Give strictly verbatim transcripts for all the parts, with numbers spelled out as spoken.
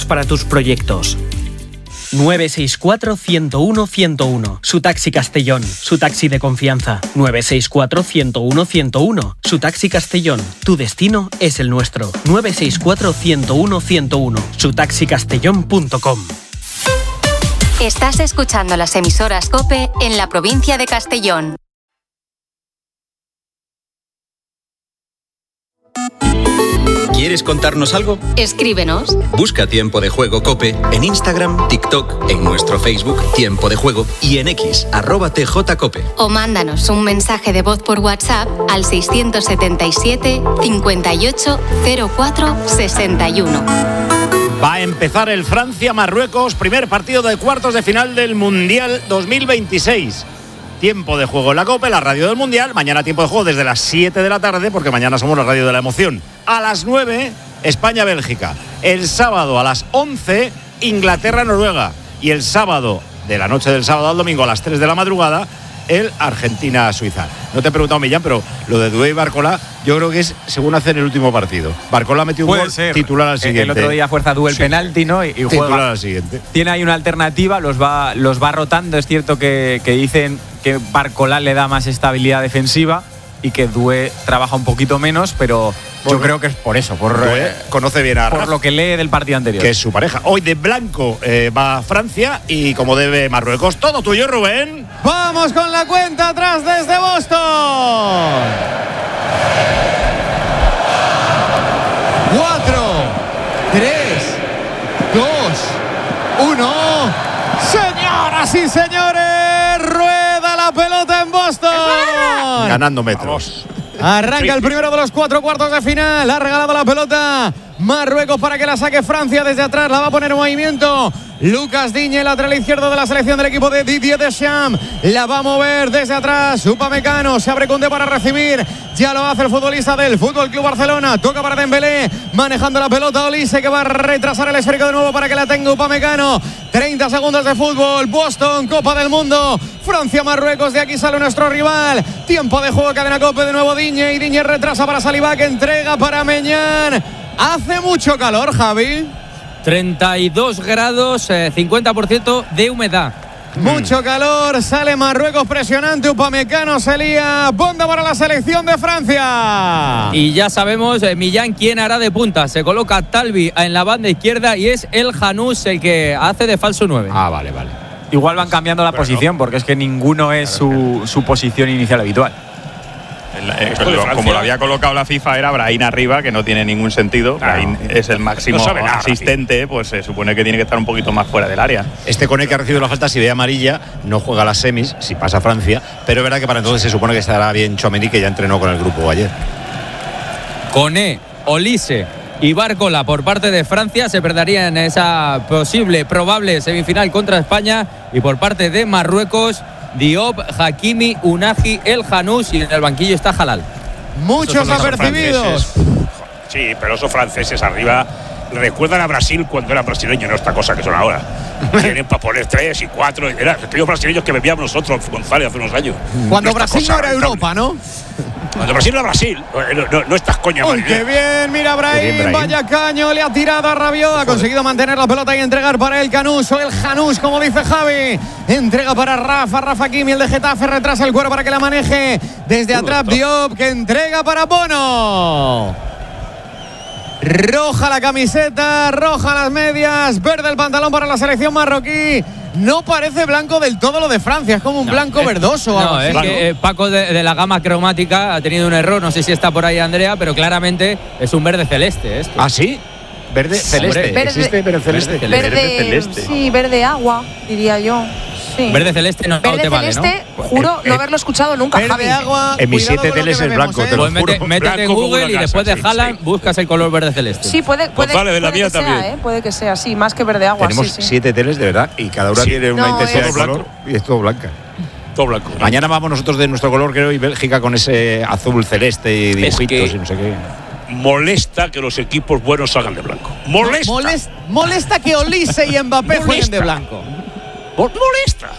seguros para tus proyectos. nueve seis cuatro, uno cero uno, uno cero uno. Su Taxi Castellón, su taxi de confianza. nueve seis cuatro, uno cero uno, uno cero uno. Su Taxi Castellón, tu destino es el nuestro. nueve seis cuatro, uno cero uno, uno cero uno. su taxi castellón punto com. Estás escuchando las emisoras COPE en la provincia de Castellón. ¿Quieres contarnos algo? Escríbenos. Busca Tiempo de Juego COPE en Instagram, TikTok, en nuestro Facebook Tiempo de Juego y en X, arroba tjcope. O mándanos un mensaje de voz por WhatsApp al seiscientos setenta y siete, cincuenta y ocho, cero cuatro, sesenta y uno. Va a empezar el Francia-Marruecos, primer partido de cuartos de final del Mundial dos mil veintiséis. Tiempo de Juego en la COPE, la radio del Mundial. Mañana Tiempo de Juego desde las siete de la tarde, porque mañana somos la radio de la emoción. A las nueve, España-Bélgica. El sábado a las once, Inglaterra-Noruega. Y el sábado, de la noche del sábado al domingo a las tres de la madrugada, el Argentina-Suiza. No te he preguntado, Millán, pero lo de Dubé y Barcola, yo creo que es según hacen el último partido. Barcola ha metido un gol, titular al siguiente. El otro día fuerza Dubé el sí. penalti, ¿no? Y, y titular juega. al siguiente. Tiene ahí una alternativa, los va, los va rotando. Es cierto que, que dicen que Barcola le da más estabilidad defensiva y que Dubé trabaja un poquito menos, pero bueno, yo creo que es por eso, por Dubé eh, conoce bien a por Rafa, lo que lee del partido anterior, que es su pareja. Hoy de blanco eh, va Francia y como debe Marruecos. Todo tuyo, Rubén. Vamos con la cuenta atrás desde Boston. Cuatro, tres, dos, uno. Señoras y señores, rueda la pelota en Boston. Ganando metros. Arranca el primero de los cuatro cuartos de final. Ha regalado la pelota Marruecos para que la saque Francia desde atrás. La va a poner en movimiento Lucas Digne, lateral izquierdo de la selección del equipo de Didier Deschamps. La va a mover desde atrás Upamecano. Se abre Koundé para recibir. Ya lo hace el futbolista del Fútbol Club Barcelona. Toca para Dembélé. Manejando la pelota Olise, que va a retrasar el esférico de nuevo para que la tenga Upamecano. treinta segundos de fútbol. Boston, Copa del Mundo. Francia-Marruecos. De aquí sale nuestro rival. Tiempo de juego, cadena COPE de nuevo Digne. Y Digne retrasa para Saliba, que entrega para Meñán. Hace mucho calor, Javi. treinta y dos grados, eh, cincuenta por ciento de humedad. Mucho calor, sale Marruecos presionante, Upamecano se lía, bonda para la selección de Francia. Y ya sabemos, eh, Millán, quién hará de punta. Se coloca Talbi en la banda izquierda y es el Janús el que hace de falso nueve. Ah, vale, vale. Igual van cambiando la Pero posición, no. porque es que ninguno es su, su posición inicial habitual. Eh, lo, como lo había colocado la FIFA, era Brahim arriba, que no tiene ningún sentido. Claro. Brahim es el máximo no nada, asistente, pues se supone que tiene que estar un poquito más fuera del área. Este Koné, que ha recibido la falta, si ve amarilla, no juega las semis, si pasa Francia, pero es verdad que para entonces se supone que estará bien Tchouaméni, que ya entrenó con el grupo ayer. Koné, Olise y Barcola por parte de Francia se perderían en esa posible, probable semifinal contra España, y por parte de Marruecos, Diop, Hakimi, Unagi, El Janús, y en el banquillo está Halal. Muchos apercibidos. Sí, pero esos franceses arriba recuerdan a Brasil cuando era brasileño, no esta cosa que son ahora. Tienen para poner tres y cuatro. Era aquellos brasileños que bebíamos nosotros, González, hace unos años. Cuando no Brasil no era Europa, ¿no? Cuando Brasil era Brasil, no, no, no estas coñas. Uy, qué bien, mira Brahim, bien, vaya caño, le ha tirado a Rabiot, ha conseguido mantener la pelota y entregar para el Canús, o el Janús, como dice Javi. Entrega para Rafa, Rafa Kimi, el de Getafe, retrasa el cuero para que la maneje. Desde atrás Diop, que entrega para Bono. Roja la camiseta, roja las medias, verde el pantalón para la selección marroquí. No parece blanco del todo lo de Francia, es como un no, blanco es, verdoso. No, es blanco. que eh, Paco de, de la gama cromática ha tenido un error, no sé si está por ahí Andrea, pero claramente es un verde celeste esto. ¿Ah, sí? Verde celeste. Verde, ¿Existe verde celeste? Verde, verde celeste. Sí, verde agua, diría yo. Sí. Verde celeste no, verde no te vale, celeste, ¿no? juro eh, no haberlo escuchado nunca, verde Javi. Agua, en mis siete teles es blanco, vemos, ¿eh? te lo pues juro. Mete, métete en Google y después de Haaland sí, buscas el color verde celeste. Sí, puede, puede, pues vale, de la puede mía que también. sea, ¿eh? Puede que sea, sí, más que verde agua. Tenemos sí, sí. siete teles de verdad y cada una sí. tiene una no, intensidad de color y es todo blanca. Todo blanco. Mañana vamos nosotros de nuestro color, creo, y Bélgica con ese azul celeste y dibujitos es que y no sé qué. Molesta que los equipos buenos salgan de blanco. Molesta. Molesta, molesta que Olise y Mbappé jueguen de blanco. Molesta.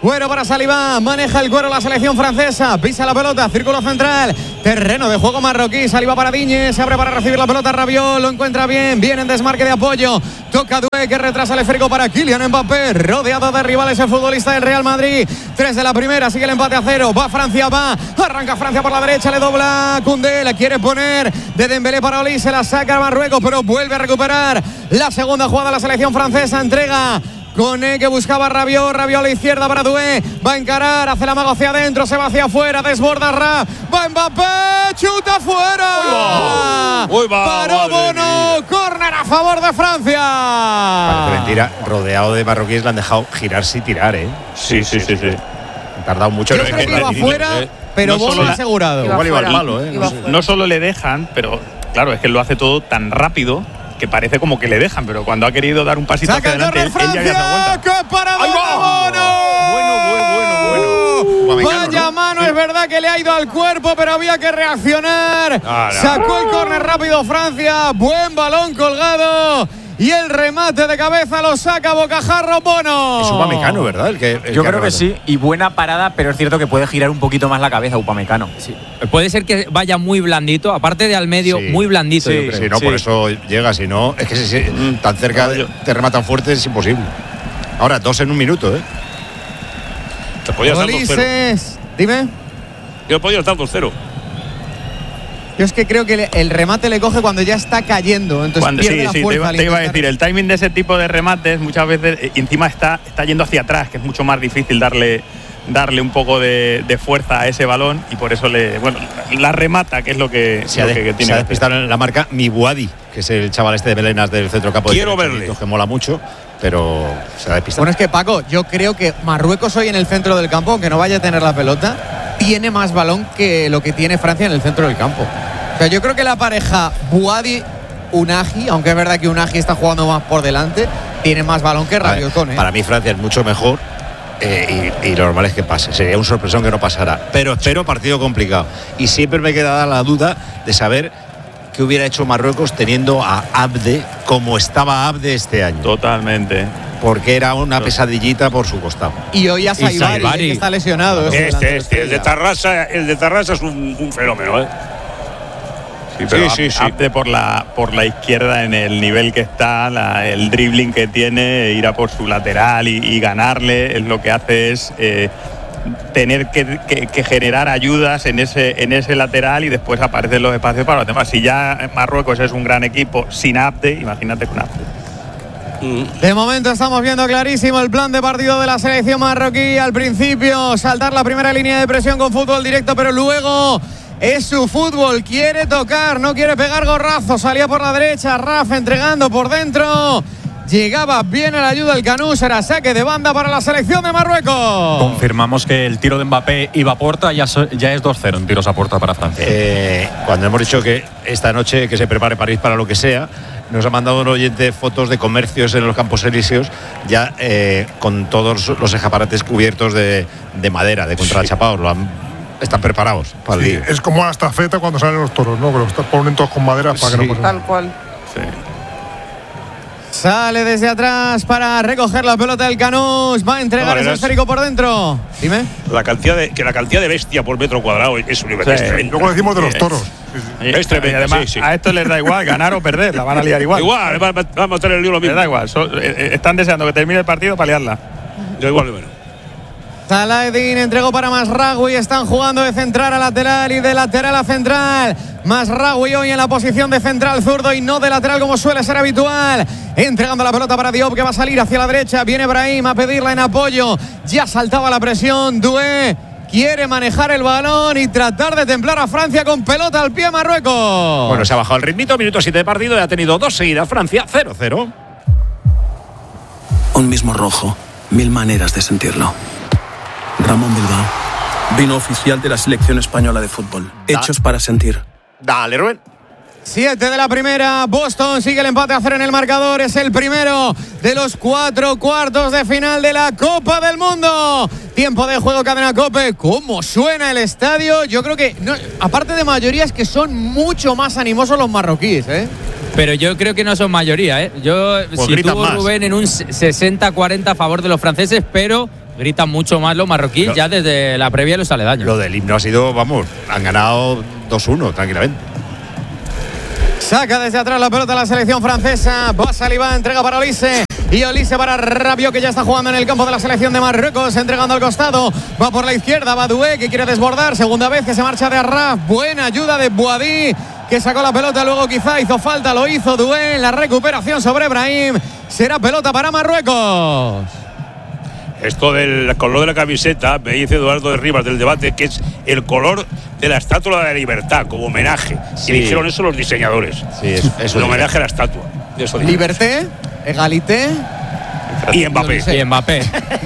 Cuero para Saliba, maneja el cuero la selección francesa, pisa la pelota, círculo central, terreno de juego marroquí, Saliba para Digne, se abre para recibir la pelota, Rabiot lo encuentra bien, viene en desmarque de apoyo, toca Doué que retrasa el esférico para Kylian Mbappé, rodeado de rivales el futbolista del Real Madrid, tres de la primera, sigue el empate a cero, va Francia, va, arranca Francia por la derecha, le dobla Koundé, la quiere poner de Dembélé para Oli, se la saca a Marruecos, pero vuelve a recuperar la segunda jugada de la selección francesa, entrega Koné que buscaba a Rabiot, Rabiot a la izquierda para Doué, va a encarar, hace la mago hacia adentro, se va hacia afuera, desborda Ra, va Mbappé, chuta fuera. Uy, va, paró Bono, córner a favor de Francia. Parece mentira, rodeado de marroquíes le han dejado girarse y tirar, ¿eh? Sí, sí, sí, sí. Han tardado mucho. Yo creo que iba afuera, pero no Bono ha asegurado. Igual iba al palo, ¿eh? No, no solo le dejan, pero claro, es que lo hace todo tan rápido que parece como que le dejan, pero cuando ha querido dar un pasito hacia adelante, él, él ya había dado vuelta. ¡Qué parada de Bono! Bueno, bueno, bueno, bueno. Vaya mano, es verdad que le ha ido al cuerpo, pero había que reaccionar. Ah, no. Sacó el córner rápido Francia, buen balón colgado. Y el remate de cabeza lo saca bocajarro Bono. Es Upamecano, ¿verdad? El que, el Yo que creo que sí, y buena parada, pero es cierto que puede girar un poquito más la cabeza Upamecano. Sí. Puede ser que vaya muy blandito, aparte de al medio, Sí. muy blandito. Sí, yo creo. sí, no, Sí. por eso llega, si no, es que si, si, tan cerca de, te rematan fuerte es imposible. Ahora, dos en un minuto, ¿eh? Te podías dar dos cero. Ulises, dime. Yo podía dar dos cero. Yo es que creo que el remate le coge cuando ya está cayendo, entonces Cuando, pierde sí, la sí, te fuerza. iba, al te iba a intentar- decir, el timing de ese tipo de remates muchas veces eh, encima está, está yendo hacia atrás, que es mucho más difícil darle, darle un poco de, de fuerza a ese balón y por eso le, bueno, la remata, que es lo que, Se ha, lo de- que, que se tiene ha que hacer. despistado en la marca Mibuadi, que es el chaval este de Belenas del centro campo. Quiero de verle. Que mola mucho, pero se ha despistado. Bueno, es que Paco, yo creo que Marruecos hoy en el centro del campo, aunque no vaya a tener la pelota, tiene más balón que lo que tiene Francia en el centro del campo. O sea, yo creo que la pareja Buadi-Unagi, aunque es verdad que Unagi está jugando más por delante, tiene más balón que Rabiot con, ¿eh? Para mí Francia es mucho mejor eh, y, y lo normal es que pase. Sería un sorpresón que no pasara. Pero espero partido complicado. Y siempre me queda la duda de saber qué hubiera hecho Marruecos teniendo a Abde como estaba Abde este año. Totalmente. Porque era una pesadillita por su costado. Y hoy a Saibari, Saibari. que está lesionado. es un Este, delantero este, el de estrella. Tarrasa, el de Tarrasa es un, un fenómeno, ¿eh? Sí, pero Sí, sí, sí. Abde por la, por la izquierda en el nivel que está, la- el dribbling que tiene, ir a por su lateral y, y ganarle, es lo que hace es eh, tener que, que- que generar ayudas en ese, en ese lateral y después aparecen los espacios para los demás. Si ya Marruecos es un gran equipo sin Abde, imagínate con Abde. De momento estamos viendo clarísimo el plan de partido de la selección marroquí. Al principio saltar la primera línea de presión con fútbol directo, pero luego es su fútbol. Quiere tocar, no quiere pegar gorrazo. Salía por la derecha, Rafa entregando por dentro. Llegaba bien a la ayuda el Canú, será saque de banda para la selección de Marruecos. Confirmamos que el tiro de Mbappé iba a puerta, ya, so- ya es dos cero en tiros a puerta para Francia. Eh, cuando hemos dicho que esta noche que se prepare París para lo que sea, nos ha mandado un oyente fotos de comercios en los Campos Elíseos ya eh, con todos los escaparates cubiertos de, de madera, de contrachapados. Lo han- están preparados para el Sí, lío. es como la estafeta cuando salen los toros, ¿no? Que los ponen todos con madera para que Sí. no pase. Tal cual. Sale desde atrás para recoger la pelota del Canús. Va a entregar No, ese maneras. esférico por dentro. Dime. La cantidad de, que la cantidad de bestia por metro cuadrado es universal. Sí. Es tremendo. Luego decimos de los toros. Es tremendo, Y además, sí, sí. a esto les da igual ganar o perder, la van a liar igual. Igual, va- va- vamos a tener el lío lo Les mismo. da igual, so- eh, eh, están deseando que termine el partido para liarla. Yo igual, bueno. Saladin entregó para Masraoui. Están jugando de central a lateral y de lateral a central. Masraoui hoy en la posición de central zurdo y no de lateral como suele ser habitual. Entregando la pelota para Diop, que va a salir hacia la derecha. Viene Brahim a pedirla en apoyo. Ya saltaba la presión. Doué quiere manejar el balón y tratar de templar a Francia con pelota al pie Marruecos. Bueno, se ha bajado el ritmito, minuto siete de partido y ha tenido dos seguidas Francia, cero cero. Un mismo rojo, mil maneras de sentirlo. Ramón Bilbao, vino oficial de la selección española de fútbol. Hechos para sentir. Dale, Rubén. Siete de la primera, Boston sigue el empate a cero en el marcador, es el primero de los cuatro cuartos de final de la Copa del Mundo. Tiempo de juego, Cadena COPE. ¿Cómo suena el estadio? Yo creo que, no, aparte de mayoría, es que son mucho más animosos los marroquíes, ¿eh? Pero yo creo que no son mayoría, ¿eh? Yo Pues gritan sitúo, más. Rubén, en un sesenta cuarenta a favor de los franceses, pero gritan mucho más los marroquíes no. ya desde la previa de los aledaños. Lo del himno ha sido, vamos, han ganado dos uno tranquilamente. Saca desde atrás la pelota la selección francesa. Va Saliba, entrega para Olise. Y Olise para Rabiot, que ya está jugando en el campo de la selección de Marruecos, entregando al costado. Va por la izquierda, va Doué, que quiere desbordar. Segunda vez que se marcha de Arraf. Buena ayuda de Boadí, que sacó la pelota. Luego quizá hizo falta, lo hizo Doué. La recuperación sobre Brahim. Será pelota para Marruecos. Esto del color de la camiseta, me dice Eduardo de Rivas del debate, que es el color de la estatua de la libertad, como homenaje. Sí. Y dijeron eso los diseñadores. Sí, es, es el homenaje a la estatua. Eso Liberté, egalité y Mbappé. Y Mbappé. Sí.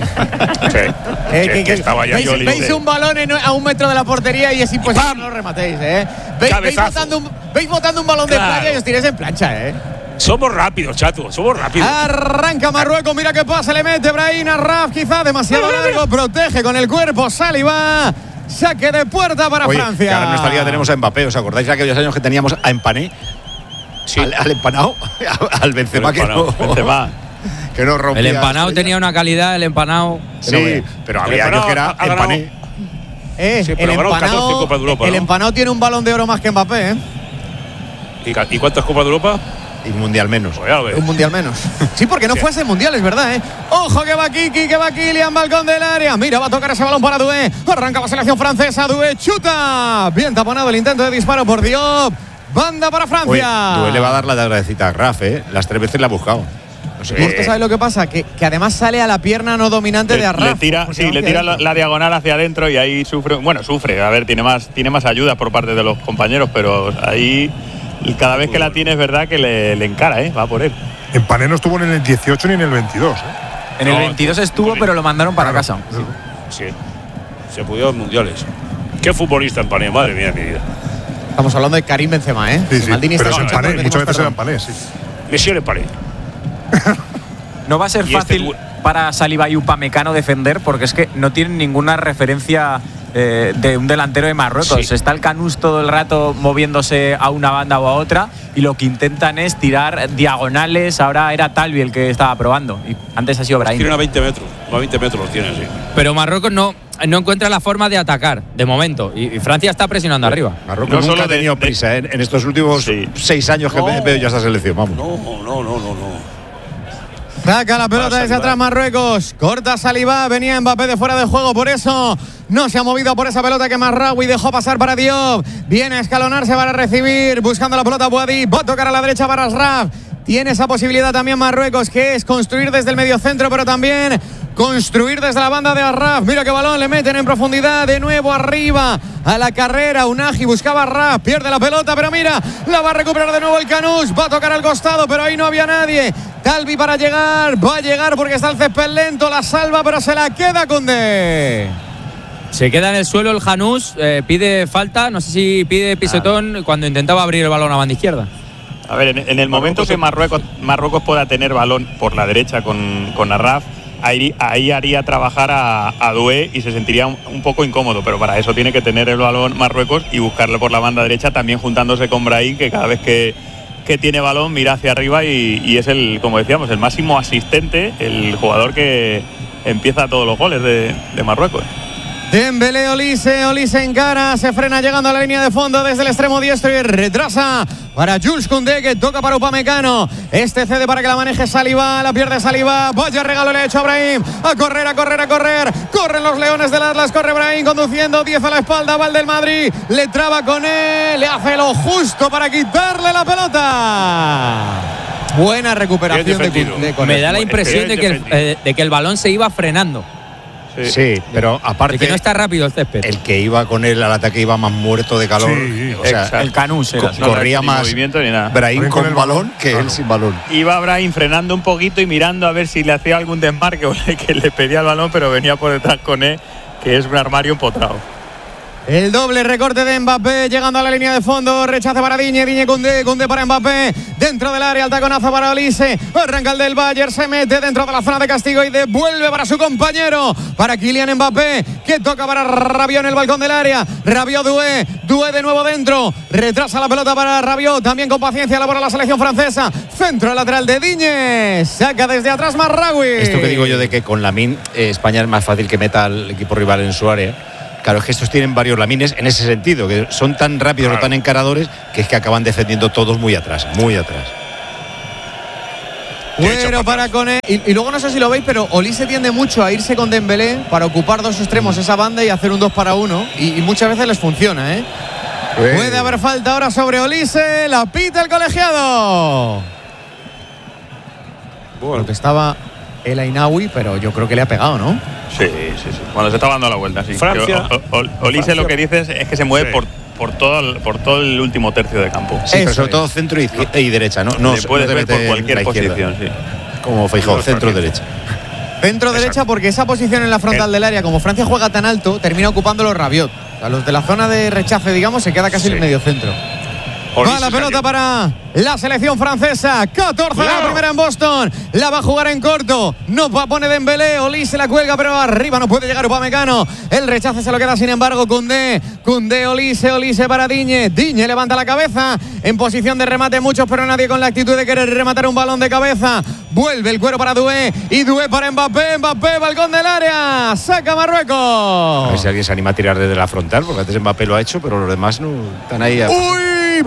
Eh, que, que, que estaba ya ¿Veis, yo veis un balón en, a un metro de la portería y es imposible que no lo rematéis, ¿eh? Veis, veis, botando un, veis botando un balón Claro. de playa y os tiréis en plancha, ¿eh? Somos rápidos, chato, somos rápidos. Arranca Marruecos, mira qué pasa, le mete Brahim Arraf, quizá demasiado largo, protege con el cuerpo Saliba. Saque de puerta para Oye, Francia. que ahora en nuestra liga tenemos a Mbappé. ¿Os acordáis de aquellos años que teníamos a Empané? Sí. Al, al empanado, al Benzema, que no, Benzema. que no rompía. El empanado tenía una calidad, el empanado. Sí, pero había El años que era empanado ha ganado- Empané. Eh, Sí, el pero ganó catorce empanado, Copas de Europa, el ¿no? empanado tiene un balón de oro más que Mbappé, ¿eh? ¿Y, ca- ¿Y cuántas Copas de Europa? Y mundial menos. Pues ya lo ves. Un mundial menos. Sí, porque no Sí. fue ese mundial, es verdad, ¿eh? Ojo que va Kiki, que va Kylian, balcón del área. Mira, va a tocar ese balón para Doué. Arranca la selección francesa, Doué chuta. Bien taponado el intento de disparo por Diop. Banda para Oye, Francia. Doué le va a dar la de agradecida a Raf, ¿eh? Las tres veces la ha buscado. No sé ¿Y esto sabe lo que pasa? Que, que además sale a la pierna no dominante Le, de Arraf. le tira, sí, le tira la, la diagonal hacia adentro y ahí sufre. Bueno, sufre. A ver, tiene más, tiene más ayuda por parte de los compañeros, pero ahí cada vez que la tiene es verdad que le, le encara, ¿eh? Va por él. Empané no estuvo ni en el dieciocho ni en el veintidós. ¿eh? En el No, veintidós estuvo, pero lo mandaron para casa. Sí. Se pudieron los mundiales. Qué futbolista en Pané, madre mía, mi vida. Estamos hablando de Karim Benzema, ¿eh? Sí, sí. Maldini Pero está es escuchando, Empané, decimos muchas veces era perdón. Empané, sí. Monsieur Pané. No va a ser Y este fácil bu- para Saliba y Upamecano defender, porque es que no tienen ninguna referencia eh, de un delantero de Marruecos. Sí. Está el Canús todo el rato moviéndose a una banda o a otra, y lo que intentan es tirar diagonales. Ahora era Talvi el que estaba probando, y antes ha sido Brahim. Tienen a veinte metros. A veinte metros los tienen, sí. Pero Marruecos no, no encuentra la forma de atacar, de momento. Y, y Francia está presionando arriba. Marruecos No nunca solo ha de- tenido de- prisa, ¿eh? En estos últimos Sí. seis años que No. ve- veo ya esta selección, vamos. No, no, no, no, no. Saca la pelota Para desde Saliba. atrás Marruecos. Corta Saliba. Venía Mbappé de fuera de juego. Por eso no se ha movido por esa pelota que Marraoui dejó pasar para Diop. Viene a escalonarse para recibir. Buscando la pelota Boadí. Va a tocar a la derecha para Asraf. Tiene esa posibilidad también Marruecos, que es construir desde el mediocentro, pero también construir desde la banda de Arraf. Mira qué balón le meten en profundidad. De nuevo arriba a la carrera. Unagi buscaba a Arraf. Pierde la pelota, pero mira, la va a recuperar de nuevo el Canús. Va a tocar al costado, pero ahí no había nadie. Talvi para llegar. Va a llegar porque está el césped lento. La salva, pero se la queda Koundé. Se queda en el suelo el Janús, eh, pide falta, no sé si pide pisotón cuando intentaba abrir el balón a banda izquierda. A ver, en, en el momento que Marruecos, Marruecos pueda tener balón por la derecha con, con Arraf, ahí, ahí haría trabajar a, a Doué y se sentiría un, un poco incómodo, pero para eso tiene que tener el balón Marruecos y buscarlo por la banda derecha, también juntándose con Brahim, que cada vez que, que tiene balón mira hacia arriba y, y es el, como decíamos, el máximo asistente, el jugador que empieza todos los goles de, de Marruecos. Dembélé, Olise, Olise encara, se frena llegando a la línea de fondo desde el extremo diestro y retrasa para Jules Koundé, que toca para Upamecano. Este cede para que la maneje Saliba, la pierde Saliba. Vaya regalo le ha hecho a Brahim. A correr, a correr, a correr. Corren los leones del Atlas, corre Brahim conduciendo, diez a la espalda, va el del Madrid. Le traba con él, le hace lo justo para quitarle la pelota. Buena recuperación de Koundé. Me da la impresión de que, el, eh, de que el balón se iba frenando. Sí, sí, pero aparte. De que no está rápido el césped. El que iba con él al ataque iba más muerto de calor. Sí, o sea, exacto. El Canús era, co- sí. corría Ni más movimiento ni nada. Brahim Brahim con, con el balón balón, que claro. él sin balón. Iba Brahim frenando un poquito y mirando a ver si le hacía algún desmarque o le- que le pedía el balón, pero venía por detrás con él, que es un armario empotrado. El doble recorte de Mbappé llegando a la línea de fondo. Rechace para Digne, Digne Koundé, Koundé para Mbappé. Dentro del área, el taconazo para Olise. Arranca el del Bayern, se mete dentro de la zona de castigo y devuelve para su compañero. Para Kylian Mbappé, que toca para Rabiot en el balcón del área. Rabiot, Doué, Doué de nuevo dentro. Retrasa la pelota para Rabiot, también con paciencia elabora la selección francesa. Centro lateral de Digne. Saca desde atrás Marraoui. Esto que digo yo de que con Lamine eh, España es más fácil que meta al equipo rival en su área. Claro, es que estos tienen varios Lamines en ese sentido, que son tan rápidos claro. o tan encaradores que es que acaban defendiendo todos muy atrás, muy atrás. Bueno, para Koné. Y, y luego no sé si lo veis, pero Olise tiende mucho a irse con Dembélé para ocupar dos extremos esa banda y hacer un dos para uno. Y, y muchas veces les funciona, ¿eh? Uy. Puede haber falta ahora sobre Olise. La pita el colegiado. Bueno, que estaba el Ainaoui, pero yo creo que le ha pegado, ¿no? Sí, sí, sí. Cuando se está dando la vuelta, sí. Francia. O, o, o, Olise lo que dices es que se mueve sí. por, por, todo el, por todo el último tercio de campo. Sí, pero sobre todo centro y, y derecha, ¿no? No se puede no ver por cualquier posición, sí. Como Feijóo, centro derecha. Centro derecha porque esa posición en la frontal del área, como Francia juega tan alto, termina ocupándolo Rabiot. A los de la zona de rechace, digamos, se queda casi sí. en el medio centro. Va la pelota para la selección francesa. catorce la primera en Boston. La va a jugar en corto. No va a poner Dembélé. Olise la cuelga, pero arriba no puede llegar Upamecano. El rechace se lo queda, sin embargo, Koundé. Koundé, Olise, Olise para Digne. Digne levanta la cabeza. En posición de remate muchos, pero nadie con la actitud de querer rematar un balón de cabeza. Vuelve el cuero para Doué. Y Doué para Mbappé. Mbappé, balcón del área. Saca Marruecos. A ver si alguien se anima a tirar desde la frontal, porque antes Mbappé lo ha hecho, pero los demás no están ahí. A... ¡Uy!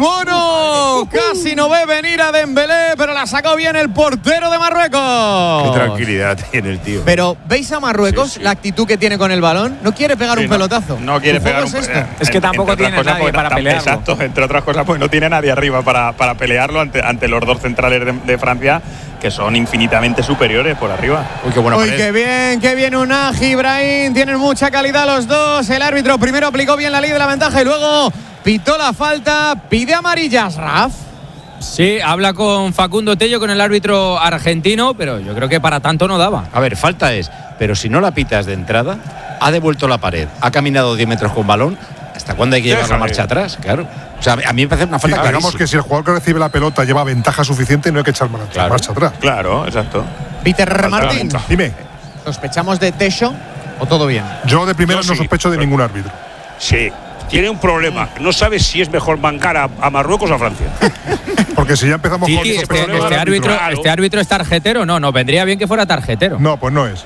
Bono casi no ve venir a Dembélé, pero la sacó bien el portero de Marruecos. Qué tranquilidad tiene el tío. Pero ¿veis a Marruecos sí, sí. la actitud que tiene con el balón? No quiere pegar sí, un no, pelotazo. No quiere pegar un pelotazo. Es, es que tampoco tiene nadie para pelearlo. Exacto, entre otras cosas, pues no tiene nadie arriba para, para pelearlo ante, ante los dos centrales de, de Francia, que son infinitamente superiores por arriba. Uy, qué buena Uy, qué bien, qué bien Unai, Ibrahim. Tienen mucha calidad los dos. El árbitro primero aplicó bien la ley de la ventaja y luego pitó la falta, pide amarillas, Raf. Sí, habla con Facundo Tello, con el árbitro argentino, pero yo creo que para tanto no daba. A ver, falta es, pero si no la pitas de entrada, ha devuelto la pared, ha caminado diez metros con balón, ¿hasta cuándo hay que llevar la marcha atrás? Claro. O sea, a mí me parece una falta sí, clarísima. Digamos que si el jugador que recibe la pelota lleva ventaja suficiente, no hay que echar marcha, claro. marcha atrás. Claro, exacto. Peter Martín, dime. ¿Sospechamos de Techo o todo bien? Yo de primero no, sí, no sospecho de pero, ningún árbitro. Sí. Tiene un problema. No sabe si es mejor bancar a, a Marruecos o a Francia. Porque si ya empezamos sí, con sí, este, este, este, árbitro, claro. ¿Este árbitro es tarjetero? No, no, vendría bien que fuera tarjetero. No, pues no es.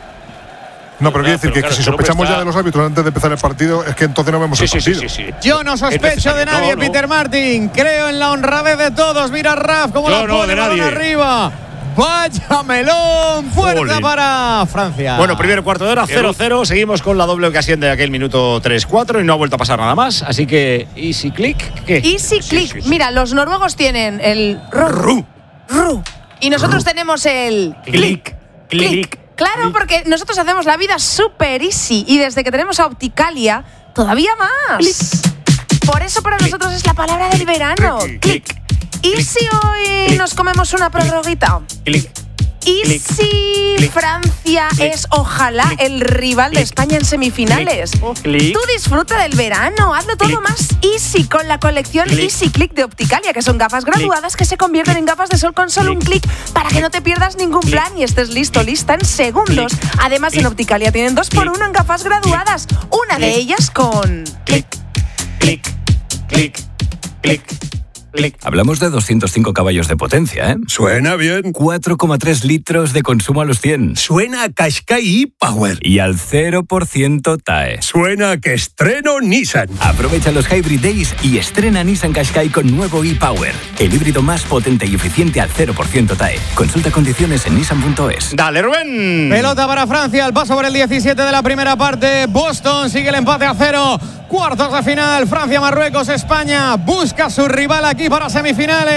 No, pero, pero quiero decir pero que, claro, que si sospechamos ya de los árbitros antes de empezar el partido, es que entonces no vemos sí, el sí, partido. Sí, sí, sí. Yo no sospecho de nadie, no, no. Peter Martin. Creo en la honradez de todos. Mira Raf cómo Yo la no, pone balón arriba. Vaya melón, fuerza Olin. Para Francia. Bueno, primer cuarto de hora, cero cero. Seguimos con la doble ocasión de aquel minuto tres cuatro y no ha vuelto a pasar nada más. Así que, easy click, ¿qué? Easy click. Sí, sí, sí. Mira, los noruegos tienen el ru. Ru. Y nosotros ru. tenemos el click. Click. click. click. Claro, porque nosotros hacemos la vida super easy. Y desde que tenemos a Opticalia, todavía más. Click. Por eso para click. nosotros es la palabra del verano. Click. click. ¿Y si hoy click. nos comemos una prorroguita? Clic. ¿Y click. si click. Francia click. es ojalá click. el rival click. de España en semifinales? Click. Tú disfruta del verano, hazlo todo click. más easy con la colección click. Easy Click de Opticalia, que son gafas graduadas click. que se convierten en gafas de sol con solo click. un clic para que no te pierdas ningún click. plan y estés listo, lista en segundos. Click. Además, click. en Opticalia tienen dos por uno en gafas graduadas, una click. de ellas con clic, clic, clic, clic. Hablamos de doscientos cinco caballos de potencia, ¿eh? Suena bien. cuatro coma tres litros de consumo a los cien. Suena a Qashqai e-Power. Y al cero por ciento T A E. Suena a que estreno Nissan. Aprovecha los Hybrid Days y estrena Nissan Qashqai con nuevo e-Power. El híbrido más potente y eficiente al cero por ciento T A E. Consulta condiciones en nissan punto es. Dale, Rubén. Pelota para Francia, el paso por el diecisiete de la primera parte. Boston sigue el empate a cero. Cuartos de final, Francia, Marruecos, España busca su rival aquí para semifinales.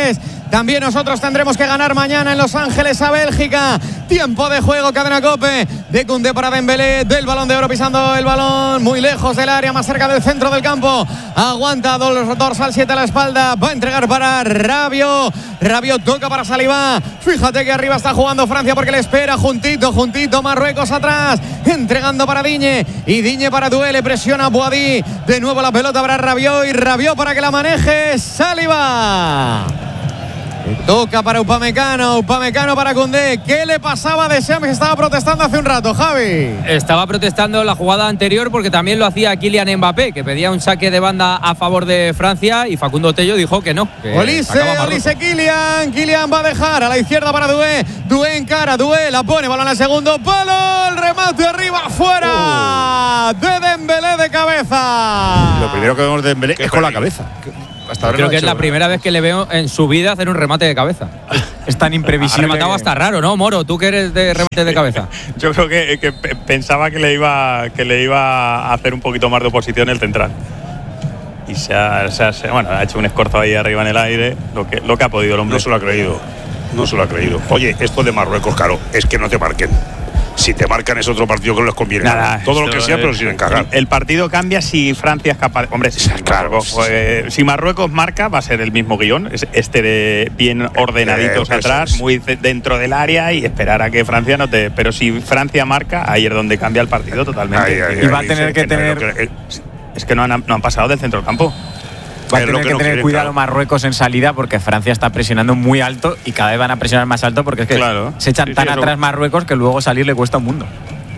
También nosotros tendremos que ganar mañana en Los Ángeles a Bélgica. Tiempo de juego, cadena COPE. De Koundé para Dembélé, del Balón de Oro pisando el balón muy lejos del área, más cerca del centro del campo. Aguanta dorsal siete a la espalda. Va a entregar para Rabiot. Rabiot toca para Saliba. Fíjate que arriba está jugando Francia porque le espera juntito, juntito. Marruecos atrás. Entregando para Digne. Y Digne para Duele. Presiona Boadí. De nuevo la pelota para Rabiot. Y Rabiot para que la maneje Saliba. Toca para Upamecano, Upamecano para Koundé. ¿Qué le pasaba a Deschamps? Estaba protestando hace un rato, Javi. Estaba protestando la jugada anterior porque también lo hacía Kylian Mbappé, que pedía un saque de banda a favor de Francia, y Facundo Tello dijo que no. Que Olise, Olise, Kylian. Kylian va a dejar a la izquierda para Doué. Doué encara, Doué la pone, balón al segundo palo. El remate arriba, fuera. Uh. De Dembélé de cabeza. Lo primero que vemos de Dembélé es con la cabeza. Hasta ahora Creo no que es la primera vez que le veo en su vida hacer un remate de cabeza. Es tan imprevisible. Ha rematado hasta raro, ¿no, Moro? Tú que eres de remate de cabeza. Yo creo que, que pensaba que le iba que le iba a hacer un poquito más de oposición el central. Y se ha, se ha, se, bueno, ha hecho un escorzo ahí arriba en el aire, lo que, lo que ha podido el hombre. No se lo ha creído. No se lo ha creído. Oye, esto de Marruecos, claro, es que no te marquen. Si te marcan es otro partido que no les conviene. Nada, todo lo que sea, pero sin encargar. El, el partido cambia si Francia es capaz. Hombre, si, claro, Marruecos, pues, si Marruecos marca, va a ser el mismo guión. Este de bien ordenaditos eh, atrás, es. muy dentro del área y esperar a que Francia no te. Pero si Francia marca, ahí es donde cambia el partido totalmente. Ay, ay, y va a tener que, que tener. No, que, es que no han, no han pasado del centro del campo. Va a tener que, que no tener cuidado claro. Marruecos en salida porque Francia está presionando muy alto y cada vez van a presionar más alto porque es que claro. se echan sí, tan sí, atrás eso. Marruecos que luego salir le cuesta un mundo.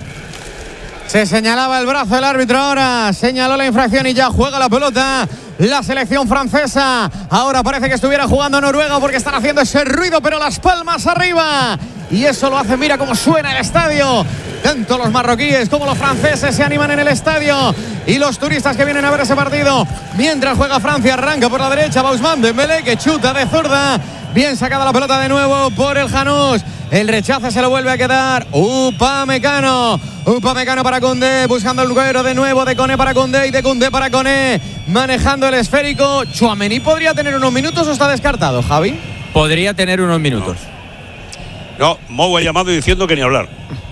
Se señalaba el brazo el árbitro ahora, señaló la infracción y ya juega la pelota la selección francesa. Ahora parece que estuviera jugando Noruega porque están haciendo ese ruido, pero las palmas arriba. Y eso lo hace, mira cómo suena el estadio. Tanto los marroquíes como los franceses se animan en el estadio. Y los turistas que vienen a ver ese partido. Mientras juega Francia, arranca por la derecha Ousmane Dembélé, que chuta de zurda. Bien sacada la pelota de nuevo por el Janús. El rechace se lo vuelve a quedar Upamecano. Upamecano para Koundé, buscando el güero de nuevo, de Koné para Koundé y de Koundé para Koné, manejando el esférico. Tchouaméni podría tener unos minutos o está descartado, Javi. Podría tener unos minutos. No, no Mou ha llamado diciendo que ni hablar.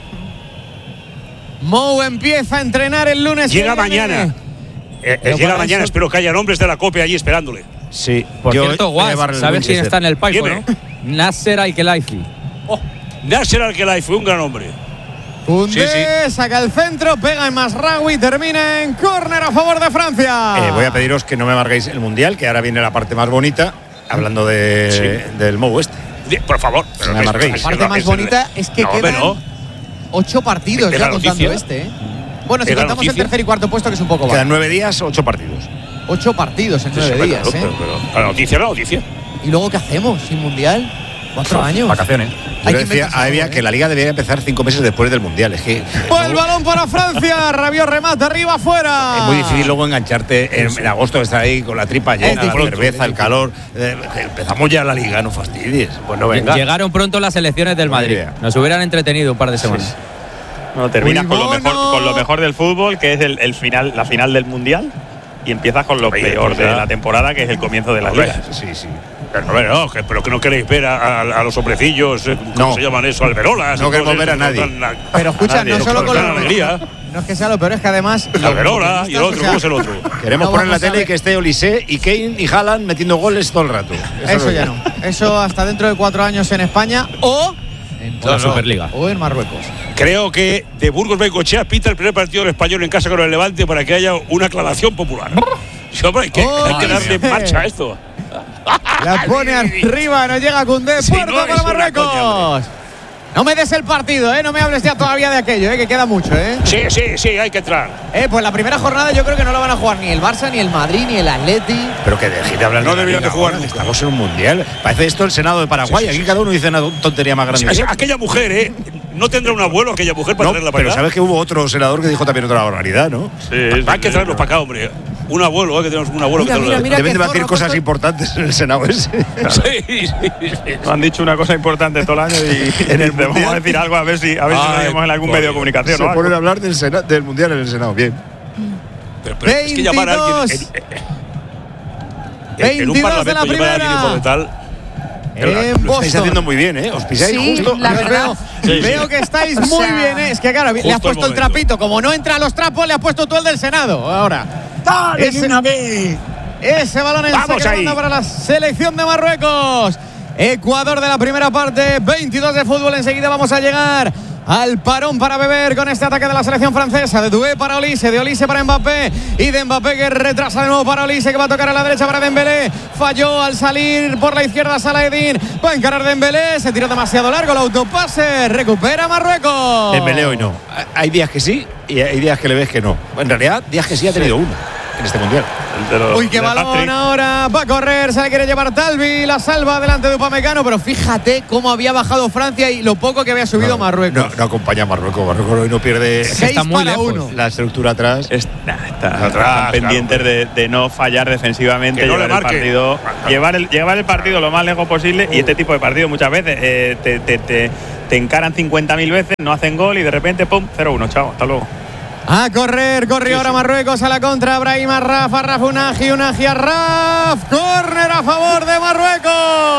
Mou empieza a entrenar el lunes. Llega mañana. Eh, eh, llega mañana, eso... espero que haya nombres de la COPE allí esperándole. Sí. Por yo cierto, Guas, ¿sabes quién está en el palco, no? Nasser Al-Khelaifi. Oh, Nasser Al-Khelaifi, un gran hombre. Koundé sí, sí. saca el centro, pega en Masraoui, termina en córner a favor de Francia. Eh, voy a pediros que no me marquéis el Mundial, que ahora viene la parte más bonita, hablando de, sí. del Mou este. Por favor. Pero no me marquéis. La parte más bonita es que no, quedan no. ocho partidos ya contando este. ¿eh? Bueno, si contamos el tercer y cuarto puesto, que es un poco bajo. Quedan nueve días, ocho partidos. Ocho partidos en nueve sí, días, claro, ¿eh? Pero, pero, la noticia es la noticia. ¿Y luego qué hacemos sin Mundial? Cuatro años. Vacaciones. Yo decía a Evia que la Liga debería empezar cinco meses después del Mundial. Es que pues el balón para Francia. Rabiot remata arriba, afuera. Es muy difícil luego engancharte en, en agosto, que está ahí con la tripa llena, la cerveza, el calor. Eh, empezamos ya la Liga, no fastidies. Pues no venga. Llegaron pronto las elecciones del Madrid. Nos hubieran entretenido un par de semanas. Sí. No, terminas con lo mejor, con lo mejor del fútbol, que es el, el final, la final del Mundial, y empiezas con lo Oye, peor de la temporada, que es el comienzo de la Liga. Sí, sí. Pero, no, que, pero que no queréis ver a, a, a los hombrecillos, ¿cómo no. se llaman eso? Alberolas. No queremos ver a nadie. A, pero escucha, no solo con la alegría. No es que sea lo peor, es que además. Alberola y el otro, ¿cómo es el otro? Queremos no poner en la tele que esté Olise y Kane y Haaland metiendo goles todo el rato. Eso, eso ya no. Eso hasta dentro de cuatro años en España o en la no, Superliga. O en Marruecos. Creo que de Burgos Bengochea pita el primer partido del Español en casa con el Levante para que haya una aclaración popular. Sí, hombre, hay que, oh, hay que darle marcha a esto. La pone arriba, no llega Koundé, sí, puerta no para Marruecos. Coña, no me des el partido, ¿eh? No me hables ya todavía de aquello, ¿eh? Que queda mucho, ¿eh? Sí, sí, sí, hay que entrar. Eh, pues la primera jornada yo creo que no la van a jugar ni el Barça, ni el Madrid, ni el Atleti. Pero que deje de hablar. No deberían de jugar. Ahora, estamos en un mundial. Parece esto el Senado de Paraguay. Sí, sí, sí. Aquí cada uno dice una tontería más grande. Sí, aquella mujer, ¿eh? No tendrá un abuelo aquella mujer para no, traerla para pero acá. Sabes que hubo otro senador que dijo también otra barbaridad, ¿no? Sí, sí, hay que traerlos para acá, hombre. Un abuelo, hay que tener un abuelo. Mira, que mira, mira, deben de decir cosas todo... importantes en el Senado ese. Claro. Sí, sí, sí, sí. No han dicho una cosa importante todo el año y en el vamos a decir algo a ver si a ver Ay, si lo vemos en algún medio de comunicación. Se ¿no? ponen a hablar del, Sena, del mundial en el Senado, bien. Pero, pero es que llamar a alguien en, en, en, en un parlamento, de la llamar a alguien por de tal. en lo Boston. estáis haciendo muy bien, ¿eh? Os pisáis Sí, justo. la verdad. Veo, Sí, veo sí. que estáis O muy sea, bien, ¿eh? Es que claro, le has justo puesto el el, momento. trapito. Como no entra a los trapos, le has puesto tú el del Senado. Ahora. ¡Dale Ese- de una vez! Ese balón en Vamos saque de ahí. banda para la selección de Marruecos. Ecuador de la primera parte, veintidós de fútbol. Enseguida vamos a llegar al parón para beber con este ataque de la selección francesa. De Doué para Olise, de Olise para Mbappé y de Mbappé que retrasa de nuevo para Olise, que va a tocar a la derecha para Dembélé. Falló al salir por la izquierda Saladin. Va a encarar Dembélé, se tiró demasiado largo el autopase. Recupera Marruecos. Dembélé hoy no. Hay días que sí y hay días que le ves que no. En realidad, días que sí ha tenido uno en este mundial. Uy, qué balón ahora. Va a correr, se le quiere llevar Talvi. La salva delante de Upamecano. Pero fíjate cómo había bajado Francia y lo poco que había subido No, Marruecos. No, no acompaña a Marruecos. Marruecos hoy no pierde. Seis Está muy para lejos. uno. La estructura atrás. Es- nah, está- Atrás, están claro, pendientes de, de no fallar defensivamente, Que no llevar le el marque. partido, llevar el, llevar el partido lo más lejos posible. Y este tipo de partidos muchas veces eh, te, te, te, te encaran cincuenta mil veces, no hacen gol y de repente, pum, cero uno, chao, hasta luego. A correr, corrió ahora Marruecos a la contra. Brahim Arraf, Arraf Unagi, Unagi Arraf. Córner a favor de Marruecos.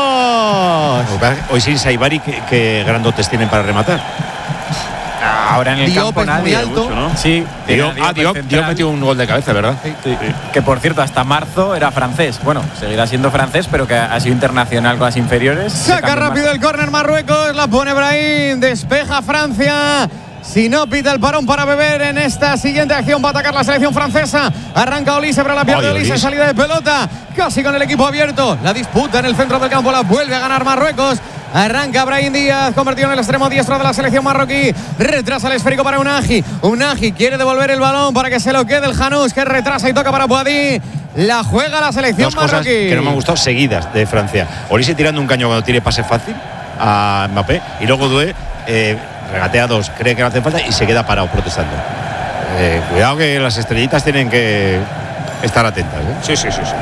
Hoy sin Saibari, ¿qué, qué grandotes tienen para rematar? Ahora en el Diop campo es muy nadie. alto. Mucho, ¿no? Sí, Diop, tiene a ah, Diop, central. Diop metió un gol de cabeza, ¿verdad? Sí, sí. Que por cierto, hasta marzo era francés. Bueno, seguirá siendo francés, pero que ha sido internacional con las inferiores. Saca rápido el córner Marruecos, la pone Brahim, despeja Francia. Si no pita el parón para beber en esta siguiente acción, va a atacar la selección francesa. Arranca Olise, pero la pierde Ay, Olise, Olise. salida de pelota, casi con el equipo abierto. La disputa en el centro del campo, la vuelve a ganar Marruecos. Arranca Brahim Díaz, convertido en el extremo diestro de la selección marroquí. Retrasa el esférico para Unagi. Unagi quiere devolver el balón para que se lo quede el Janús, que retrasa y toca para Boadí. La juega la selección Dos cosas marroquí. que no me han gustado seguidas de Francia. Olise tirando un caño cuando tiene pase fácil a Mbappé y luego Doué eh, regatea dos, cree que no hace falta y se queda parado protestando. Eh, cuidado que las estrellitas tienen que estar atentas. ¿eh? Sí, sí, sí, sí.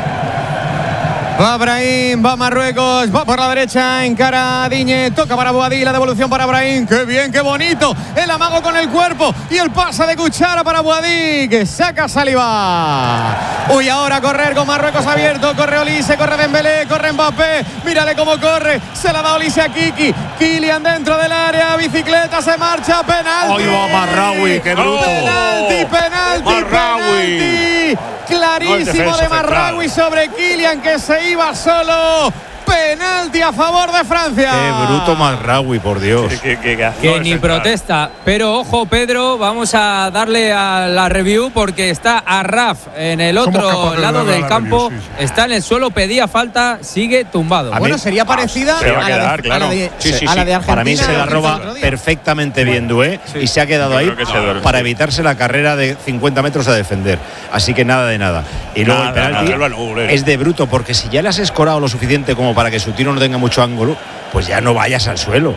Va Brahim, va Marruecos, va por la derecha, encara a Diñe, toca para Boadí, la devolución para Brahim, qué bien, qué bonito, el amago con el cuerpo y el pase de cuchara para Boadí, que saca Saliba. Uy, ahora correr con Marruecos abierto, corre Olise, corre Dembélé, corre Mbappé, mírale cómo corre, se la da Olise a Kiki, Kylian dentro del área, bicicleta, se marcha, penalti. Ahí va Marraoui, qué bruto. Penalti, penalti, Marraoui. penalti. Clarísimo defensa de Marraoui sobre Kylian, que se iba solo. Penalti a favor de Francia. Qué bruto Marraoui, por Dios. Que, que- que- Que no, ni es protesta. Pero ojo, Pedro, vamos a darle a la review porque está Arraf en el Somos otro capaces de lado darle a del la campo. review, sí, sí. Está en el suelo, pedía falta, sigue tumbado. A Bueno, mí- sería parecida se va a a, la quedar, de, claro. a la de, Sí, sí, a la sí. de Argentina. Para mí se la el roba otro día. perfectamente bien Doué y se ha quedado Yo ahí creo que se duerme, para sí. evitarse la carrera de cincuenta metros a defender. Así que nada de nada. Y luego Nada, el penalti nada, lo anulen. es de bruto, porque si ya le has escorado lo suficiente como para que su tiro no tenga mucho ángulo, pues ya no vayas al suelo.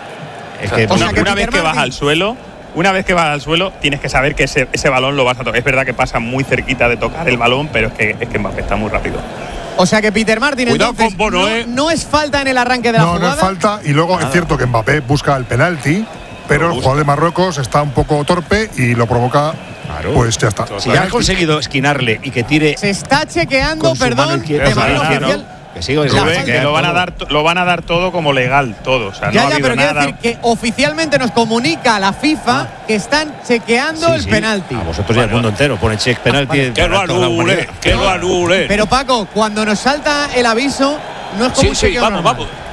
Es que O sea, una, que una Peter vez que vas Martin- al suelo, una vez que vas al suelo, tienes que saber que ese, ese balón lo vas a tocar. Es verdad que pasa muy cerquita de tocar el balón, pero es que, es que Mbappé está muy rápido. O sea que Peter Martin, Cuidado entonces, con Bono, no, eh. no es falta en el arranque de la No, no jugada. es falta. Y luego es cierto que Mbappé busca el penalti, pero el jugador de Marruecos está un poco torpe y lo provoca. Claro. Pues ya está. si ya has conseguido esquinarle y que tire Se está chequeando, con su mano perdón, izquierda, de manera claro, oficial. que sigo La Rubén, falta. que lo van a dar, to- lo van a dar todo como legal, todo. O sea, Ya, no ha ya, habido pero quiero nada. decir que oficialmente nos comunica la FIFA que están chequeando Sí, el sí. penalti. A vosotros y al mundo entero pone check penalti. Que lo para toda la anule, humanidad. que lo anule. Pero Paco, cuando nos salta el aviso, no es como Sí, un sí, chequeo vamos, normal. vamos.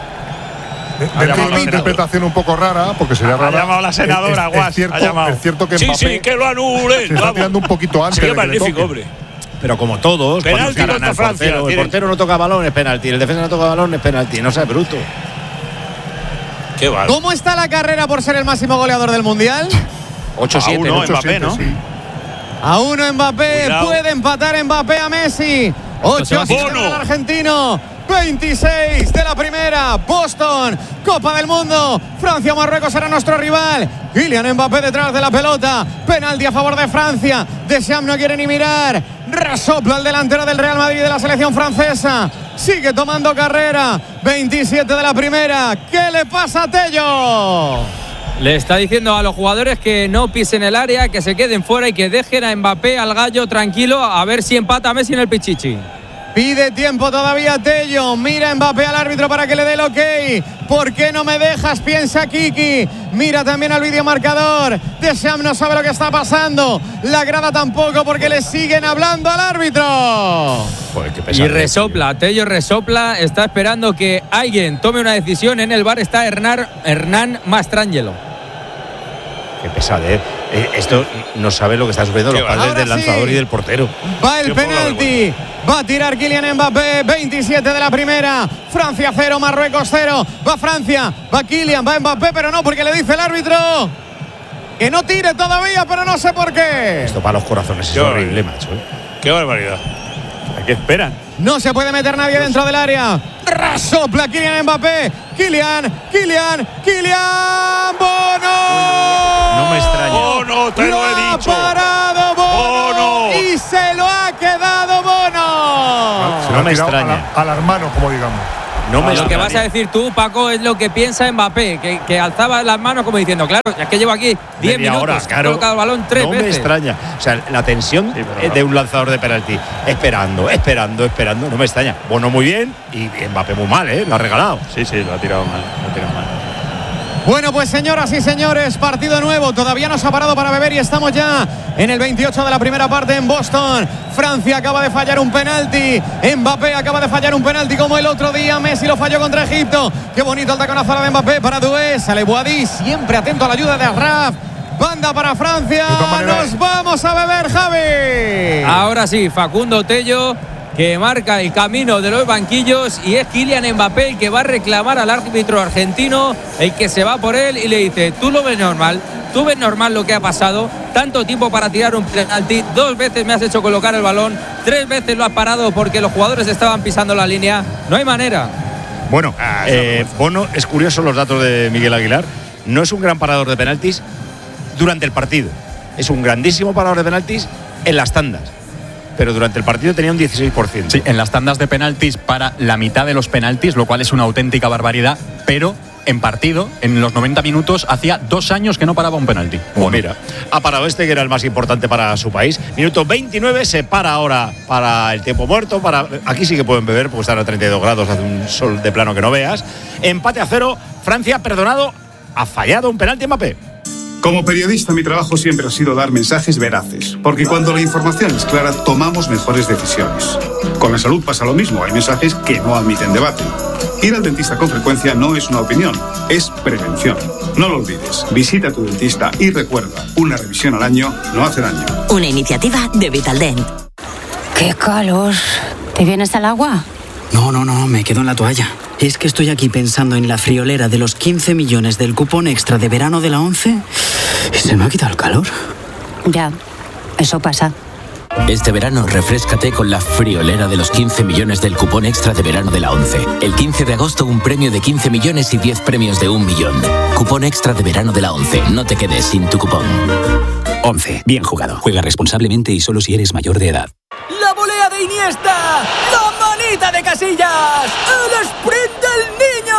De- Ha de- llamado una la interpretación un poco rara, porque sería Ha rara. llamado la senadora, es, es, Guas, es cierto, ha llamado. es cierto que Sí, Mbappé sí, que lo anulen. se está Vamos. tirando un poquito antes. Sería de que le magnífico, toque. hombre. Pero como todos, cuando Penalti encaran contra al Francia, portero, el tienen- portero no toca balón, es penalti. El defensa no toca balón, es penalti. No seas bruto. Qué va. ¿Cómo está la carrera por ser el máximo goleador del Mundial? ocho siete, uno, ¿no? Mbappé, ocho siete, ¿no? sí. A uno Mbappé, Cuidado. puede empatar Mbappé a Messi. ocho a siete Bono. el argentino. veintiséis de la primera. Boston, Copa del Mundo. Francia, Marruecos será nuestro rival. Kylian Mbappé detrás de la pelota. Penalti a favor de Francia. Deschamps no quiere ni mirar. Resopla el delantero del Real Madrid de la selección francesa. Sigue tomando carrera. veintisiete de la primera. ¿Qué le pasa a Tello? Le está diciendo a los jugadores que no pisen el área, que se queden fuera y que dejen a Mbappé, al gallo, tranquilo, a ver si empata Messi en el Pichichi. Pide tiempo todavía Tello. Mira Mbappé al árbitro para que le dé el ok. ¿Por qué no me dejas? Piensa Kiki. Mira también al videomarcador. Deschamps no sabe lo que está pasando. La grada tampoco porque le siguen hablando al árbitro. Joder, qué pesado. Y resopla, Tello resopla. Está esperando que alguien tome una decisión. En el bar está Hernán, Hernán Mastrangelo. Qué pesadez. Eh, esto no sabe lo que están sufriendo los padres del lanzador sí. y del portero. Va el penalti. Va a tirar Kylian Mbappé. veintisiete de la primera. Francia cero, Marruecos cero. Va Francia. Va Kylian. Va Mbappé, pero no, porque le dice el árbitro que no tire todavía, pero no sé por qué. Esto para los corazones es horrible, macho. ¿eh? Qué barbaridad. ¿A qué esperan? No se puede meter nadie dentro del área. Rasopla Kylian Mbappé. Kylian, Kylian, Kylian Bono. No me extraña. Bono, te lo, lo he dicho. Ha parado Bono. Bono. Y se lo ha quedado Bono. Se No lo me ha tirado extraña. a la- al hermano, como digamos. No me Lo que extraña. vas a decir tú, Paco, es lo que piensa Mbappé, que, que alzaba las manos como diciendo, claro, es que llevo aquí diez Media minutos, hora, ha claro. colocado el balón tres no veces. me extraña. O sea, la tensión de un lanzador de penalti. Esperando, esperando, esperando. No me extraña. Bueno, muy bien. Y Mbappé muy mal, ¿eh? Lo ha regalado. Sí, sí, lo ha tirado mal. Lo ha tirado mal. Bueno, pues señoras y señores, partido nuevo. Todavía no se ha parado para beber y estamos ya en el veintiocho de la primera parte en Boston. Francia acaba de fallar un penalti. Mbappé acaba de fallar un penalti como el otro día. Messi lo falló contra Egipto. Qué bonito el taconazo de Mbappé para Doué. Sale Boadí, siempre atento a la ayuda de Arraf. Banda para Francia. Nos vamos a beber, Javi. Ahora sí, Facundo Tello, que marca el camino de los banquillos, y es Kylian Mbappé el que va a reclamar al árbitro argentino, el que se va por él y le dice, tú lo ves normal, tú ves normal lo que ha pasado, tanto tiempo para tirar un penalti, dos veces me has hecho colocar el balón, tres veces lo has parado porque los jugadores estaban pisando la línea, no hay manera. Bueno, eh, Bono, es curioso los datos de Miguel Aguilar. No es un gran parador de penaltis durante el partido. Es un grandísimo parador de penaltis en las tandas. Pero durante el partido tenía un dieciséis por ciento. Sí, en las tandas de penaltis para la mitad de los penaltis, lo cual es una auténtica barbaridad, pero en partido, en los noventa minutos, hacía dos años que no paraba un penalti. Bueno, mira, ha parado este que era el más importante para su país. Minuto veintinueve, se para ahora para el tiempo muerto. Para aquí sí que pueden beber porque están a treinta y dos grados, hace un sol de plano que no veas. Empate a cero, Francia perdonado, ha fallado un penalti Mbappé. Como periodista, mi trabajo siempre ha sido dar mensajes veraces, porque cuando la información es clara, tomamos mejores decisiones. Con la salud pasa lo mismo, hay mensajes que no admiten debate. Ir al dentista con frecuencia no es una opinión, es prevención. No lo olvides, visita a tu dentista y recuerda, una revisión al año no hace daño. Una iniciativa de Vitaldent. ¡Qué calor! ¿Te vienes al agua? No, no, no, me quedo en la toalla. Es que estoy aquí pensando en la friolera de los quince millones del cupón extra de verano de la ONCE y se me ha quitado el calor. Ya, eso pasa. Este verano refréscate con la friolera de los quince millones del cupón extra de verano de la ONCE. El quince de agosto un premio de quince millones y diez premios de un millón. Cupón extra de verano de la ONCE. No te quedes sin tu cupón. ONCE. Bien jugado. Juega responsablemente y solo si eres mayor de edad. ¡La volea de Iniesta! ¡La manita de Casillas! ¡El sprint del niño!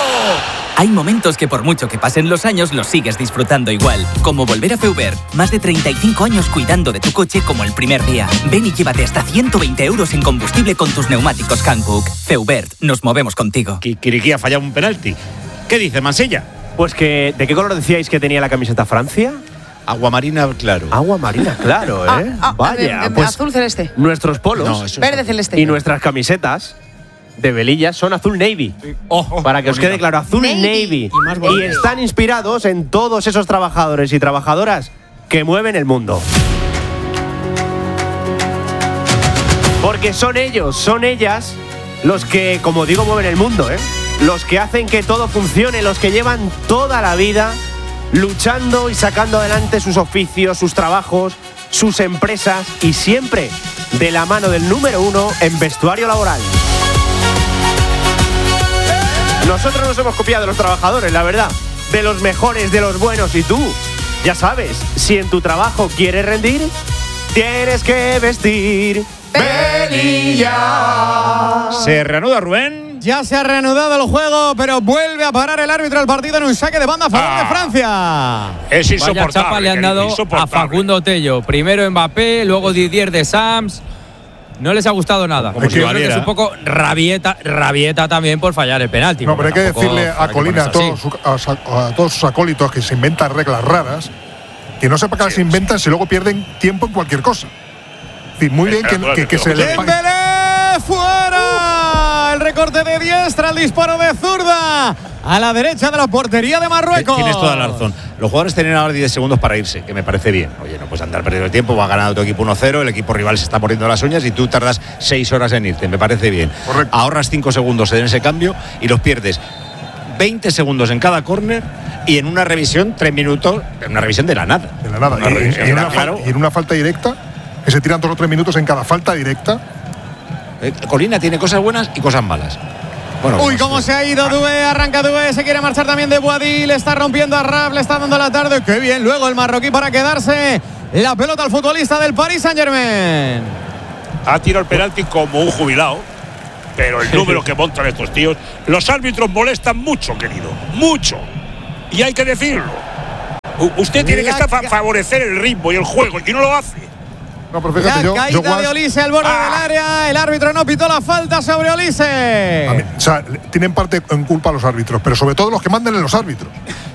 Hay momentos que por mucho que pasen los años los sigues disfrutando igual. Como volver a Feubert. Más de treinta y cinco años cuidando de tu coche como el primer día. Ven y llévate hasta ciento veinte euros en combustible con tus neumáticos Hankook. Feubert. Nos movemos contigo. Kikiriki ha fallado un penalti. ¿Qué dice Mansilla? Pues que, ¿de qué color decíais que tenía la camiseta Francia? Agua marina claro. Agua marina claro, ¿eh? Ah, ah, Vaya, de- de- pues azul celeste. nuestros polos No, eso Verde celeste. y nuestras camisetas de velillas son azul navy. Para que os quede claro, azul Navy. navy. Y más Y, bonitas. están inspirados en todos esos trabajadores y trabajadoras que mueven el mundo. Porque son ellos, son ellas los que, como digo, mueven el mundo, ¿eh? Los que hacen que todo funcione, los que llevan toda la vida luchando y sacando adelante sus oficios, sus trabajos, sus empresas y siempre de la mano del número uno en vestuario laboral. Nosotros nos hemos copiado de los trabajadores, la verdad, de los mejores, de los buenos, y tú, ya sabes, si en tu trabajo quieres rendir, tienes que vestir velillas. Se reanuda Rubén. Ya se ha reanudado el juego, pero vuelve a parar el árbitro del partido en un saque de banda a favor Ah. de Francia. Es Vaya insoportable. chapa le han querido, dado a insoportable. Facundo Tello. Primero Mbappé, luego Didier Deschamps. no les ha gustado nada. Como si Yo creo que valiera. es un poco rabieta, rabieta también por fallar el penalti. No, pero hay que porque tampoco decirle a hay que Colina, a ponerse todos, su- a, sa- a todos sus acólitos que se inventan reglas raras, que no sepa que las inventan si luego pierden tiempo en cualquier cosa. Es decir, muy bien que, que- que se le Dembélé fuera. El recorte de diestra, el disparo de zurda a la derecha de la portería de Marruecos. Tienes toda la razón. Los jugadores tienen ahora diez segundos para irse, que me parece bien. Oye, no puedes andar perdiendo el tiempo, va ganando tu equipo uno cero, el equipo rival se está mordiendo las uñas y tú tardas seis horas en irte, me parece bien. Correcto. Ahorras cinco segundos en ese cambio y los pierdes veinte segundos en cada córner y en una revisión tres minutos, en una revisión de la nada. De la nada. Una Y, revisión y en de la- una fal- claro. y en una falta directa, que se tiran dos o tres minutos en cada falta directa. Eh, Colina tiene cosas buenas y cosas malas. Bueno, Uy, no sé. cómo se ha ido Doué, arranca Doué, se quiere marchar también de Boadí, le está rompiendo a Raf, le está dando la tarde, qué bien, luego el marroquí para quedarse la pelota al futbolista del Paris Saint-Germain. Ha tirado el penalti como un jubilado, pero el número que montan estos tíos, los árbitros molestan mucho, querido, mucho. Y hay que decirlo. U- usted tiene que La estar fa- ca- favorecer el ritmo y el juego, y no lo hace. No, pero La fíjate, yo, caída yo de Guas- Olise al borde Ah. del área, el árbitro no pitó la falta sobre Olise. a mí- o sea, tienen parte en culpa los árbitros, pero sobre todo los que mandan en los árbitros.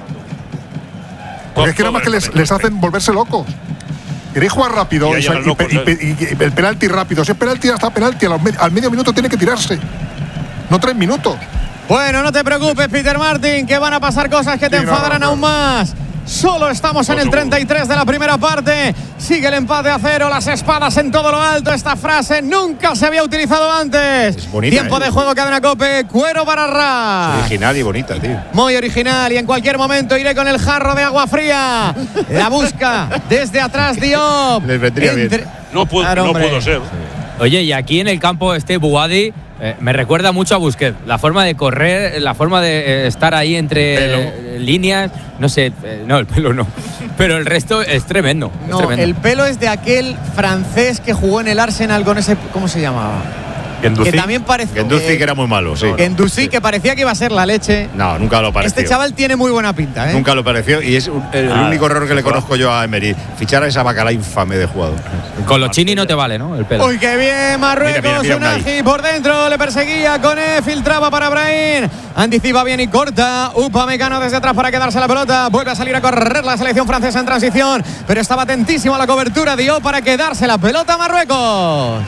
Porque es que nada más que les, les hacen volverse locos. Queréis jugar rápido Y y, ahí sa- llegan y pe- locos, y pe- y- y el penalti rápido. Si es penalti, hasta penalti. A los me- al medio minuto tiene que tirarse. No tres minutos. Bueno, no te preocupes, Peter Martin, que van a pasar cosas que te Sí, no, enfadarán no, no. aún más. Solo estamos en el treinta y tres de la primera parte. Sigue el empate a cero, las espadas en todo lo alto. Esta frase nunca se había utilizado antes. Es bonita, Tiempo ¿eh? de juego, cadena Cope, cuero para Raf. Original y bonita, tío. Muy original y en cualquier momento iré con el jarro de agua fría. La busca desde atrás Diop. Les vendría bien. No puedo, Claro, no hombre. puedo ser. Oye, y aquí en el campo este Boadi eh, me recuerda mucho a Busquets. La forma de correr, la forma de eh, estar ahí entre eh, líneas, no sé, eh, no, el pelo no. Pero el resto es tremendo. es No, tremendo. el pelo es de aquel francés que jugó en el Arsenal con ese, ¿cómo se llamaba? Guendouzi. Que también parece Guendouzi, que era muy malo, sí. Guendouzi, que parecía que iba a ser la leche. No, nunca lo pareció. Este chaval tiene muy buena pinta, ¿eh? Nunca lo pareció y es un- el, Ah, único error que le conozco yo a Emery. Fichar a esa bacala infame de jugador. Con los chinis no te vale, ¿no? El pelo. Uy, qué bien, Marruecos, Mira, mira, mira, Unahi por dentro, le perseguía, Koné filtraba para Brahim, anticipa bien y corta, Upamecano desde atrás para quedarse la pelota, vuelve a salir a correr la selección francesa en transición, pero estaba atentísimo a la cobertura, dio para quedarse la pelota a Marruecos.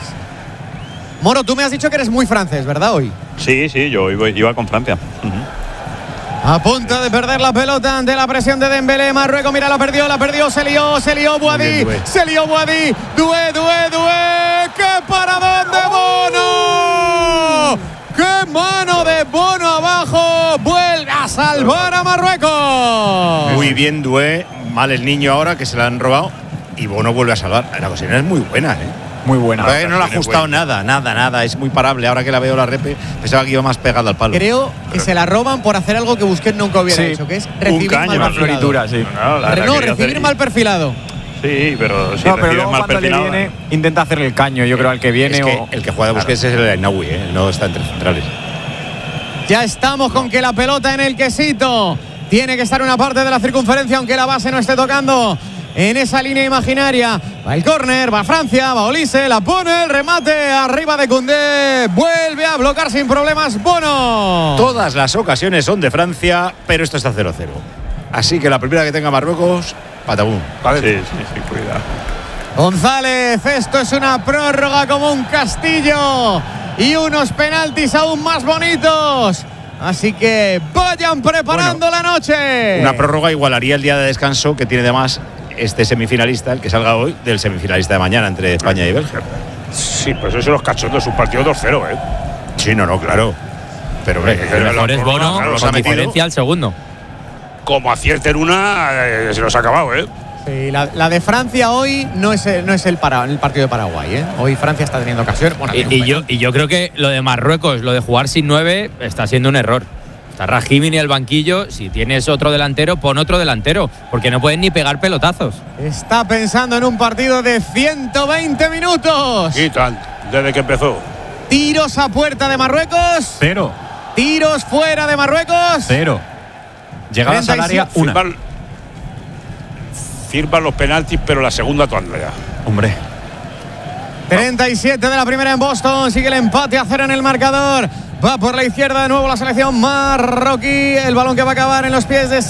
Moro, tú me has dicho que eres muy francés, ¿verdad, hoy? Sí, sí, yo iba, iba con Francia. A punto de perder la pelota ante la presión de Dembélé. Marruecos, mira, la perdió, la perdió, se lió, se lió Boadí, bien, Doué. se lió Boadí. Doué, Doué, Doué. ¡Qué paradón de Bono! ¡Qué mano de Bono abajo! Vuelve a salvar a Marruecos. Muy bien, Doué. Mal el niño ahora que se la han robado. Y Bono vuelve a salvar. La cocina es muy buena, ¿eh? Muy buena. No, no le ha ajustado nada, nada, nada. Es muy parable. Ahora que la veo la repe, pensaba que iba más pegada al palo. Creo que se la roban por hacer algo que Busquets nunca hubiera Sí. hecho, que es recibir mal Una perfilado. floritura, sí. No, la- la No, quería recibir hacer- mal perfilado. Sí, pero si No, pero recibes luego mal cuando le perfilado, viene, intenta hacerle el caño, yo creo, al que viene. Es que o- el que juega de Busquets es el Ainaoui, ¿eh? No está entre centrales. Ya estamos con que la pelota en el quesito tiene que estar una parte de la circunferencia, aunque la base no esté tocando en esa línea imaginaria. Va el córner, va Francia, va Olise, la pone, el remate arriba de Koundé, vuelve a bloquear sin problemas Bono. Todas las ocasiones son de Francia, pero esto está cero cero. Así que la primera que tenga Marruecos, patabum. Sí, sí, sí, cuidado. González, esto es una prórroga como un castillo y unos penaltis aún más bonitos. Así que vayan preparando la noche. Una prórroga igualaría el día de descanso que tiene además este semifinalista, el que salga hoy, del semifinalista de mañana entre España y Bélgica. Sí, pues eso los cachondos, un partido dos cero, ¿eh? Sí, no, no, claro. Pero, hombre, El mejor es Bono, claro, los ha con metido. diferencia al segundo. Como acierten una, eh, se los ha acabado, ¿eh? Sí, la, la de Francia hoy no es, el- no es el, para, el partido de Paraguay, ¿eh? Hoy Francia está teniendo ocasión. Bueno, Y, y yo, y yo creo que lo de Marruecos, lo de jugar sin nueve, está siendo un error. Está Rahimi en el banquillo. Si tienes otro delantero, pon otro delantero. Porque no pueden ni pegar pelotazos. está pensando en un partido de ciento veinte minutos. Y tal, desde que empezó. Tiros a puerta de Marruecos. Cero. Tiros fuera de Marruecos. Cero. Llegadas al área, una. Firman, firman los penaltis, pero la segunda tanda ya. Hombre. treinta y siete de la primera en Boston. Sigue el empate a cero en el marcador. Va por la izquierda de nuevo la selección marroquí. El balón que va a acabar en los pies de